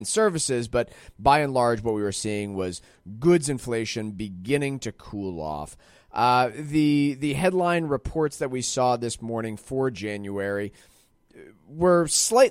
services, but by and large, what we were seeing was goods inflation beginning to cool off. The headline reports that we saw this morning for January were slightly